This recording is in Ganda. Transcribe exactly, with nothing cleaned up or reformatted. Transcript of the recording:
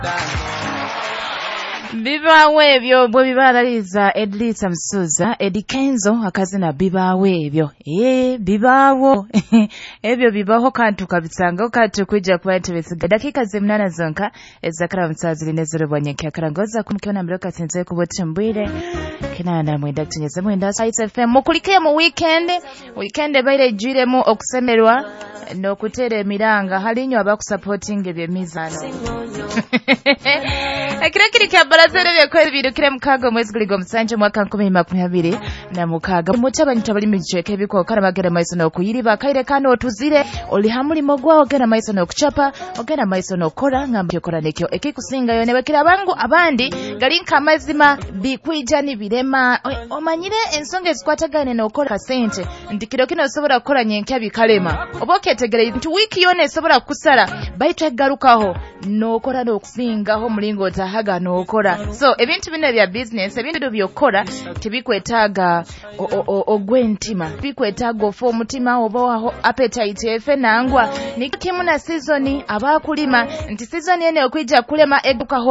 Bibawe ebyo bwe bibalaliza Edlisa Msuza Eddie Kenzo akazina bibawe ebyo eh bibawo ebyo bibaho kantu kabisanga okati kujja kwa ntebesiga dakika zimnana zonka ezakara msazili nezero bwanyeke akarangoza kumkiona mloka sinze kubotembwire kinana mwenda tunyeze mwenda site F M mukulike mu weekend weekend baire jiremu okusemerwa no kutere emiranga halinyo abakusupporting ebye mizano akira kiri kyabalaza bye kweli birukire mukaga mwezi guligo musanje mwaka nkumi makumi abiri na mukaga muchaba nitabali micheke biko kana bagera maiso no kuyiriba kaire kana otuzire oli hamuli mogwa ogera maiso no kuchapa ogera maiso no kora ngamba yokora nekyo ekikusinga yone bakira bangu abandi galinka amazima bikwijani birema omanyire ensonga ezikwatagane no kora kasente ndikiro kino sobora kora nyenkya bikalema oboketegere nti wiki yone sobora kusala baita garukaho no kora no kusingaho mulingo tahaga no kora so ebintu bino bya business ebintu byokora tibikwetaga ogwentima bikwetaga ofo omutima obaho appetite efe nangwa nikimu na season abakulima nti season ene okwijja kulema eduka